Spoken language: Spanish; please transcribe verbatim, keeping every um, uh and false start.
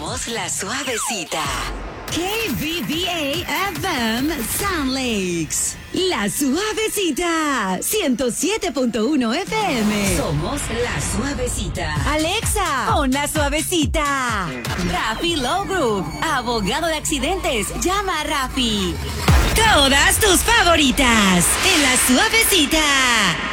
Somos la Suavecita. K B B A F M Sound Lakes. La Suavecita. ciento siete punto uno F M. Somos la Suavecita. Alexa, pon la Suavecita. Rafi Law Group. Abogado de accidentes. Llama a Rafi. Todas tus favoritas. En la Suavecita.